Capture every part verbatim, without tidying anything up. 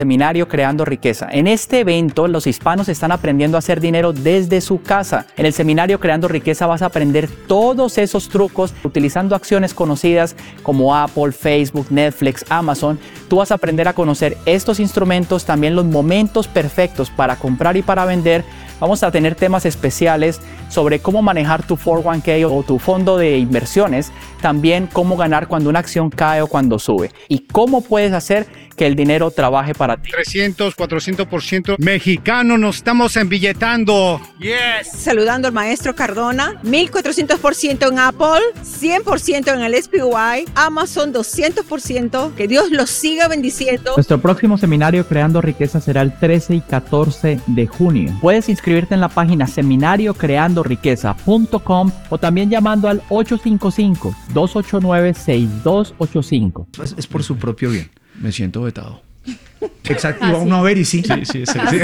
Seminario Creando Riqueza. En este evento, los hispanos están aprendiendo a hacer dinero desde su casa. En el Seminario Creando Riqueza vas a aprender todos esos trucos utilizando acciones conocidas como Apple, Facebook, Netflix, Amazon. Tú vas a aprender a conocer estos instrumentos, también los momentos perfectos para comprar y para vender. Vamos a tener temas especiales sobre cómo manejar tu cuatro uno K o tu fondo de inversiones, también cómo ganar cuando una acción cae o cuando sube y cómo puedes hacer que el dinero trabaje para ti. trescientos, cuatrocientos por ciento mexicano, nos estamos embilletando. Yes. Saludando al maestro Cardona, mil cuatrocientos por ciento en Apple, cien por ciento en el S P Y, Amazon doscientos por ciento. Que Dios los siga bendiciendo. Nuestro próximo seminario Creando Riqueza será el trece y catorce de junio. Puedes inscribirte en la página seminario creando riqueza punto com o también llamando al ocho cinco cinco, dos ocho nueve, seis dos ocho cinco. Es, es por su propio bien. Me siento vetado. Exacto, y va uno a ver y sí. Sí, sí, sí. sí.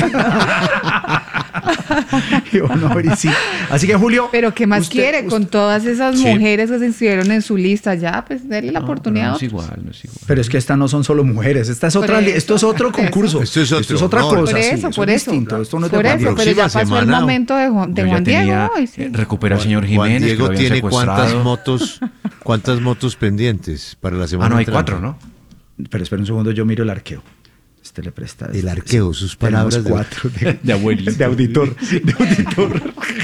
Y va uno a ver y sí. Así que, Julio. Pero ¿qué más usted, quiere usted, con todas esas sí. mujeres que se inscribieron en su lista? Ya, pues, denle la No, oportunidad. no es igual, no es igual. Pero es que estas no son solo mujeres. Esta es otra, Por eso, esto es otro por eso. concurso. Esto es otro. Esto es otra No, cosa. Por sí, eso, por es eso. distinto. Esto no es de Por eso, Juan pero ya Próxima pasó el semana, momento de Juan, de Yo ya Juan Diego. tenía, Ay, sí. eh, recupera al señor Juan Jiménez, Diego que lo habían tiene cuántas secuestrado. motos, cuántas motos pendientes para la semana Ah, no, hay entrante? cuatro, ¿no? Pero espera un segundo, yo miro el arqueo. Este le presta. El arqueo, sus palabras de- Tenemos cuatro de, De abuelito. de auditor. De auditor.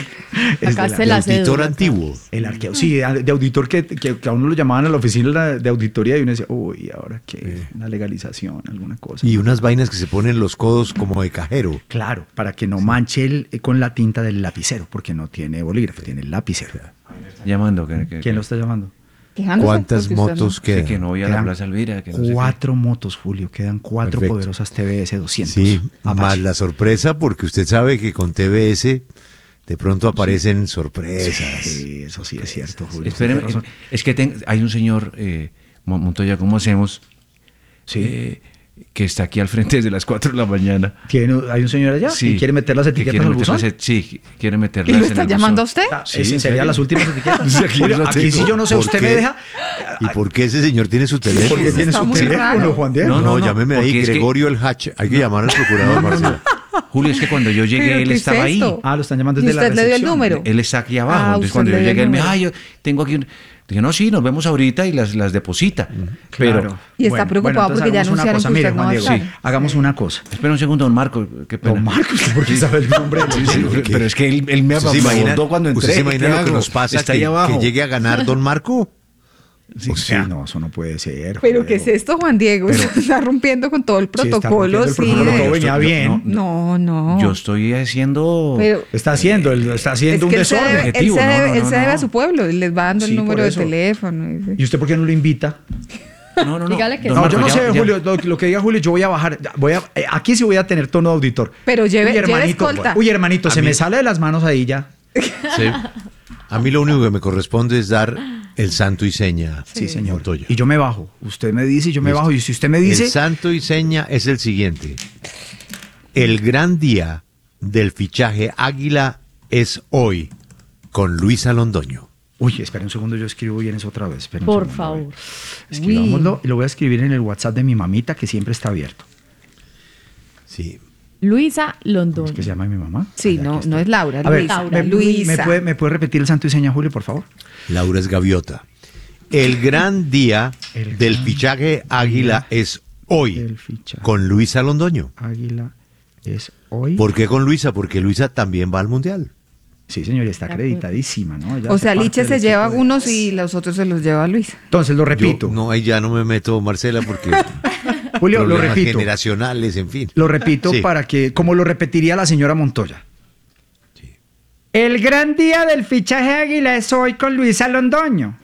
Es Acá de se la- la de auditor cédula. antiguo. El arqueo, sí, de auditor que, que, que a uno lo llamaban a la oficina de auditoría y uno decía, uy, ahora qué, una legalización, alguna cosa. Y unas vainas que se ponen los codos como de cajero. Claro, para que no manche el, con la tinta del lapicero, porque no tiene bolígrafo, tiene el lapicero. Llamando. Que, que, ¿Quién lo está llamando? Quejándose ¿Cuántas porque usted motos que, quedan? que no voy a la Quedan Plaza Elvira. Que no sé qué. Cuatro motos, Julio, quedan cuatro Perfecto. poderosas T V S doscientos. Sí, Apache. más la sorpresa, porque usted sabe que con T V S de pronto aparecen sorpresas. Sí, eso sí es cierto, Julio. Espéreme, tiene razón. es que ten- hay un señor, eh, Mon- Montoya, ¿cómo hacemos? Sí. Eh, que está aquí al frente desde las cuatro de la mañana. ¿Tiene- ¿Hay un señor allá Sí. que quiere meter las Que etiquetas quiere al meter buzón? las et- Sí, quiere ¿Y meterlas lo en está el llamando a buzón. usted? Ah, Sí, ¿es ¿en en serio serio? las últimas etiquetas? Sí, aquí Julio, lo aquí tengo. sí yo no sé, ¿Por usted qué? me deja... ¿Y por qué ese señor tiene su teléfono? ¿Por qué tiene Está su muy teléfono, raro. Juan Diego? No, No, no, no, llámeme porque ahí, es que- Gregorio el Hatch. Hay que llamar al procurador Marcela. Julio, es que cuando yo llegué, ¿Pero él qué es estaba ahí. esto? Ah, lo están llamando ¿Y desde la usted le dio el recepción. número? Él está aquí abajo. Ah, Entonces usted cuando yo le dio llegué, el él me dijo, número. ah, yo tengo aquí un... Dije, no, sí, nos vemos ahorita y las, las deposita. Pero, Claro. Y está preocupado entonces porque ya hagamos una anunciaron cosa. que Mire, usted no Juan va a Diego, estar. sí, hagamos una cosa. espera un segundo, don Marco. Qué pena. Don Marcos, ¿por qué sabe el nombre? de los Sí, sí, niños? ¿por qué? pero es que él, él me ¿Usted se me imagina, abordó cuando entré. ¿usted se imagina ¿Qué lo que hago? nos pasa? Está Que, ahí abajo. que llegue a ganar don Marco. Sí, O sea, no, eso no puede ser. ¿Pero Juan qué es Diego. esto, Juan Diego? Pero- Usted está rompiendo con todo el Sí, está protocolo. rompiendo el Sí, protocolo, de- todo Yo venía estoy- bien. no, No, no. Yo estoy haciendo... Pero Está haciendo, él está haciendo es un que él se desorden. debe, él objetivo, se no, debe- no, él no, se debe no. a su pueblo y les va dando Sí, el número por de eso. teléfono. y dice- ¿Y usted por qué no lo invita? No, no, no. Dígale que Don No, Marco, yo no ya- sé, ya- Julio, lo, lo que diga Julio, yo voy a bajar, voy a, eh, aquí sí voy a tener tono de auditor. Pero lleve- uy, lleve hermanito, escolta. uy, hermanito, A se mí- me sale de las manos ahí ya. Sí. A mí lo único que me corresponde es dar el santo y seña. Sí, señor. Montoya. Y yo me bajo. Usted me dice y yo me Listo. bajo. Y si usted me dice... El santo y seña es el siguiente. El gran día del fichaje Águila es hoy con Luisa Londoño. Uy, espera un segundo, yo escribo bien eso otra vez. Espera un Por segundo, a ver. favor. Escribámoslo y lo voy a escribir en el WhatsApp de mi mamita que siempre está abierto. Sí. Luisa ¿Cómo Londoño. es que se llama mi mamá? Sí, Allá, no, aquí está. no es Laura, es A ver, Luisa. ¿me, Luisa. ¿me puede, ¿Me puede repetir el santo y seña, Julio, por favor? Laura es gaviota. El gran día El del gran fichaje Águila es hoy del fichaje. con Luisa Londoño. Águila es hoy. ¿Por qué con Luisa? Porque Luisa también va al Mundial. Sí, señor, está De acuerdo. acreditadísima, ¿no? Ella O hace sea, parte Liche del se equipo lleva de- unos y los otros se los lleva Luisa. Entonces, lo Yo- repito. no, ahí ya no me meto, Marcela, porque Julio, lo problemas repito. generacionales, en fin. Lo repito Sí. para que, como lo repetiría la señora Montoya. El gran día del fichaje Águila es hoy con Luisa Londoño.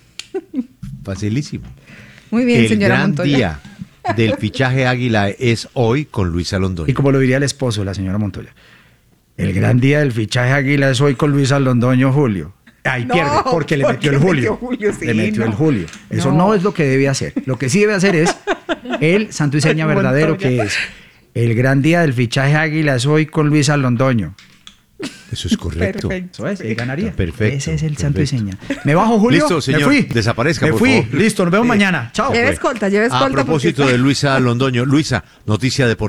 Facilísimo. Muy bien, El señora gran Montoya. día del fichaje Águila es hoy con Luisa Londoño. Y como lo diría el esposo de la señora Montoya. El gran día del fichaje Águila es hoy con Luisa Londoño, Julio. Ahí No, pierde, porque le porque metió el le Julio. metió Julio, sí, le metió no. el Julio. Eso No. no. es lo que debe hacer. Lo que sí debe hacer es el santo y seña Montoya. verdadero, que es el gran día del fichaje Águila es hoy con Luisa Londoño. Eso es correcto. Eso es, él ganaría. Perfecto, Ese es el santo y perfecto. seña. Me bajo, Julio. Listo, señor, Me fui. desaparezca, Me por fui. favor. Listo, nos vemos Eh, mañana. Chao. Lleve escolta, lleve A escolta. porque propósito está- de Luisa Londoño. Luisa, noticia deportiva.